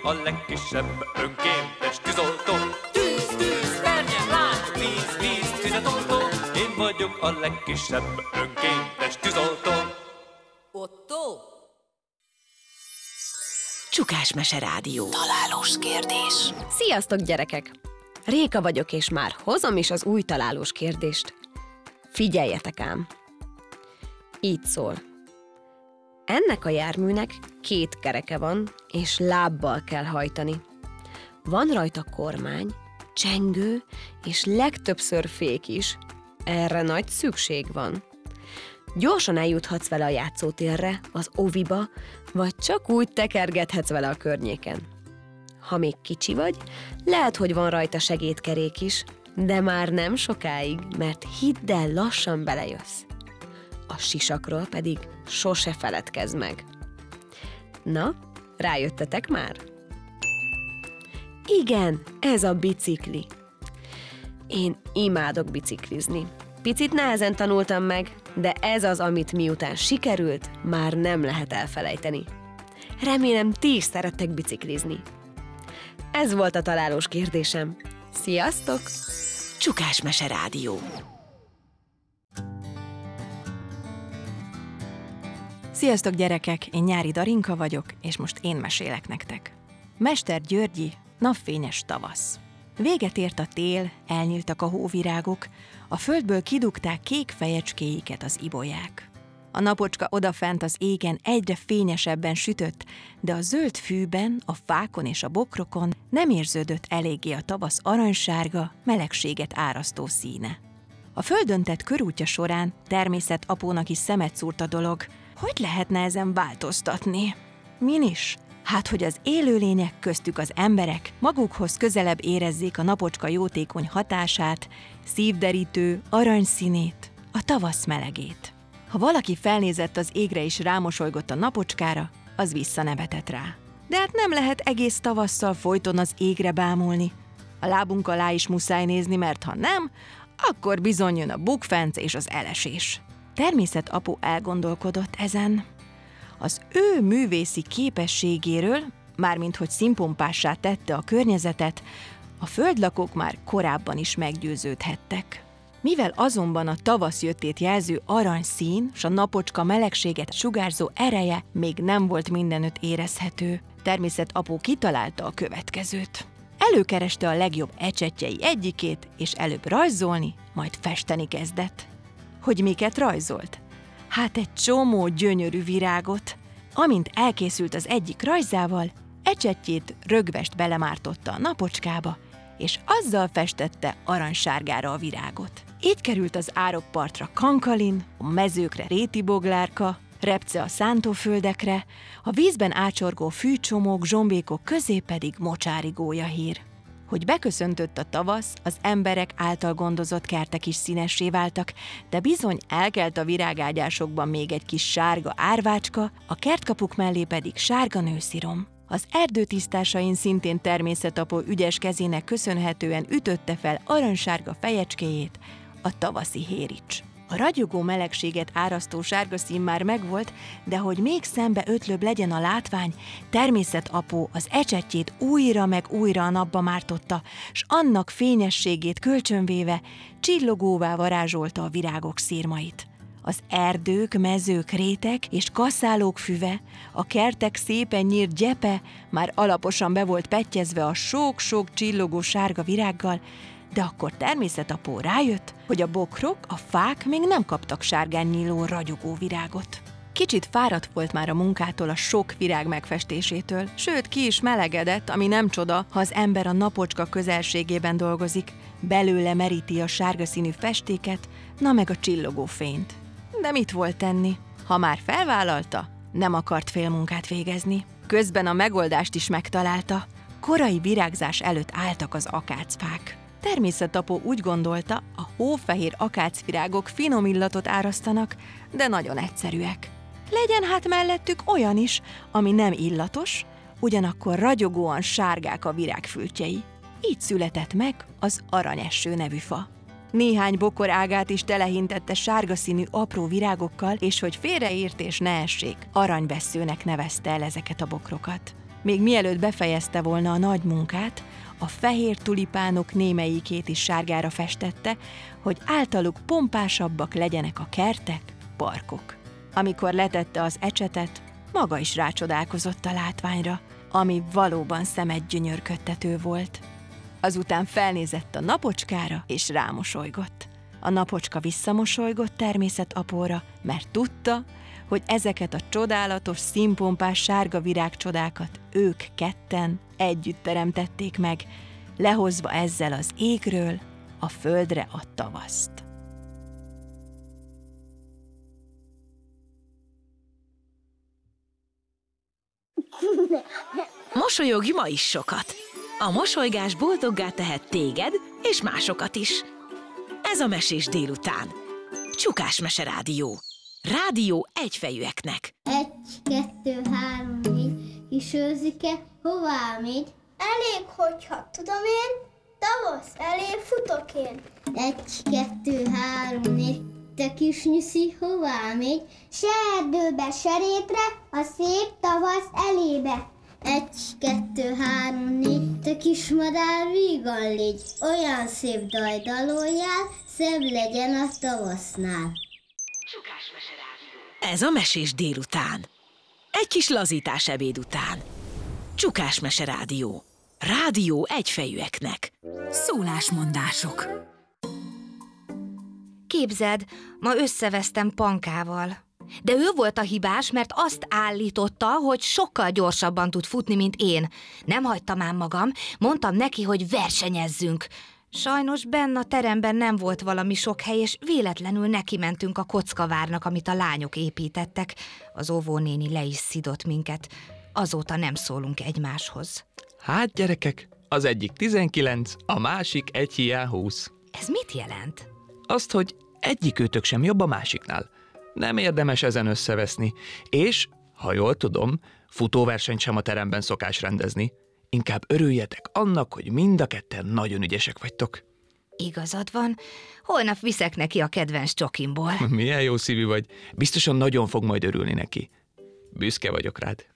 a legkisebb önkéntes tűzoltó. Tűz, tűz, verjen ránk, víz, víz, tüzet oltó. Én vagyok a legkisebb önkéntes tűzoltó. Otto? Csukásmese Rádió. Találós kérdés. Sziasztok, gyerekek! Réka vagyok, és már hozom is az új találós kérdést. Figyeljetek ám! Így szól. Ennek a járműnek 2 kereke van, és lábbal kell hajtani. Van rajta kormány, csengő, és legtöbbször fék is. Erre nagy szükség van. Gyorsan eljuthatsz vele a játszótérre, az oviba, vagy csak úgy tekergethetsz vele a környéken. Ha még kicsi vagy, lehet, hogy van rajta segédkerék is, de már nem sokáig, mert hidd el, lassan belejössz. A sisakról pedig sose feledkezz meg. Na, rájöttetek már? Igen, ez a bicikli. Én imádok biciklizni. Picit nehezen tanultam meg, de ez az, amit miután sikerült, már nem lehet elfelejteni. Remélem, ti is szerettek biciklizni. Ez volt a találós kérdésem. Sziasztok! Csukásmese Rádió. Sziasztok, gyerekek! Én Nyári Darinka vagyok, és most én mesélek nektek. Mester Györgyi, napfényes tavasz. Véget ért a tél, elnyíltak a hóvirágok, a földből kidugták kék fejecskéiket az ibolyák. A napocska odafent az égen egyre fényesebben sütött, de a zöld fűben, a fákon és a bokrokon nem érződött eléggé a tavasz aranysárga, melegséget árasztó színe. A földön tett körútja során természet apónak is szemet szúrt a dolog. Hogy lehetne ezen változtatni? Min is? Hát, hogy az élőlények, köztük az emberek magukhoz közelebb érezzék a napocska jótékony hatását, szívderítő, aranyszínét, a tavasz melegét. Ha valaki felnézett az égre és rámosolygott a napocskára, az visszanevetett rá. De hát nem lehet egész tavasszal folyton az égre bámulni. A lábunk alá is muszáj nézni, mert ha nem, akkor bizony jön a bukfenc és az elesés. Természetapó elgondolkodott ezen. Az ő művészi képességéről, mármint hogy színpompássá tette a környezetet, a földlakók már korábban is meggyőződhettek. Mivel azonban a tavasz jöttét jelző aranyszín s a napocska melegséget sugárzó ereje még nem volt mindenütt érezhető, természetapó kitalálta a következőt. Előkereste a legjobb ecsetjei egyikét, és előbb rajzolni, majd festeni kezdett. Hogy miket rajzolt? Hát egy csomó gyönyörű virágot. Amint elkészült az egyik rajzával, ecsetjét rögvest belemártotta a napocskába, és azzal festette aranysárgára a virágot. Így került az árokpartra kankalin, a mezőkre rétiboglárka, repce a szántóföldekre, a vízben ácsorgó fűcsomók, zsombékok közé pedig mocsári gólyahír. Hogy beköszöntött a tavasz, az emberek által gondozott kertek is színessé váltak, de bizony elkelt a virágágyásokban még egy kis sárga árvácska, a kertkapuk mellé pedig sárga nőszirom. Az erdőtisztásain szintén természetapó ügyes kezének köszönhetően ütötte fel aranysárga fejecskéjét, a tavaszi hérics. A ragyogó melegséget árasztó sárga szín már megvolt, de hogy még szembe ötlöbb legyen a látvány, természetapó az ecsetjét újra meg újra a napba mártotta, s annak fényességét kölcsönvéve csillogóvá varázsolta a virágok szirmait. Az erdők, mezők, rétek és kaszálók füve, a kertek szépen nyírt gyepe már alaposan be volt pettyezve a sok-sok csillogó sárga virággal, de akkor természetapó rájött, hogy a bokrok, a fák még nem kaptak sárgán nyíló, ragyogó virágot. Kicsit fáradt volt már a munkától, a sok virág megfestésétől, sőt ki is melegedett, ami nem csoda, ha az ember a napocska közelségében dolgozik, belőle meríti a sárga színű festéket, na meg a csillogó fényt. De mit volt tenni? Ha már felvállalta, nem akart félmunkát végezni. Közben a megoldást is megtalálta. Korai virágzás előtt álltak az akácfák. Természetapó úgy gondolta, a hófehér akácvirágok finom illatot árasztanak, de nagyon egyszerűek. Legyen hát mellettük olyan is, ami nem illatos, ugyanakkor ragyogóan sárgák a virágfültjei. Így született meg az aranyesső nevű fa. Néhány bokor ágát is telehintette sárga színű apró virágokkal, és hogy félreértés ne essék, aranyvesszőnek nevezte el ezeket a bokrokat. Még mielőtt befejezte volna a nagy munkát, a fehér tulipánok némelyikét is sárgára festette, hogy általuk pompásabbak legyenek a kertek, parkok. Amikor letette az ecsetet, maga is rácsodálkozott a látványra, ami valóban szemet gyönyörködtető volt. Azután felnézett a napocskára, és rámosolygott. A napocska visszamosolygott természetapóra, mert tudta, hogy ezeket a csodálatos, színpompás sárga virágcsodákat ők ketten együtt teremtették meg, lehozva ezzel az égről a földre a tavaszt. Mosolyogj ma is sokat! A mosolygás boldoggá tehet téged és másokat is. Ez a Mesés délután. Csukás Mese Rádió. Rádió egyfejűeknek. 1, 2, 3, 4, kis őzike, hová megy? Elég, hogyha tudom én, tavasz elé futok én. 1, 2, 3, 4, te kis nyuszi, hová megy? Se erdőbe, se rétre, a szép tavasz elébe. 1, 2, 3, 4, te kis madár, vígan légy, olyan szép daj daloljál, szebb legyen a tavasznál. Ez a Mesés délután. Egy kis lazítás ebéd után. Csukás Mese Rádió. Rádió egyfejűeknek. Szólásmondások. Képzeld, ma összevesztem Pankával. De ő volt a hibás, mert azt állította, hogy sokkal gyorsabban tud futni, mint én. Nem hagytam ám magam, mondtam neki, hogy versenyezzünk. Sajnos benn a teremben nem volt valami sok hely, és véletlenül nekimentünk a kockavárnak, amit a lányok építettek. Az óvónéni le is szidott minket. Azóta nem szólunk egymáshoz. Hát gyerekek, az egyik 19, a másik egy hiány 20. Ez mit jelent? Azt, hogy egyikőtök sem jobb a másiknál. Nem érdemes ezen összeveszni. És, ha jól tudom, futóversenyt sem a teremben szokás rendezni. Inkább örüljetek annak, hogy mind a ketten nagyon ügyesek vagytok. Igazad van, holnap viszek neki a kedvenc csokimból. Milyen jó szívű vagy. Biztosan nagyon fog majd örülni neki. Büszke vagyok rád.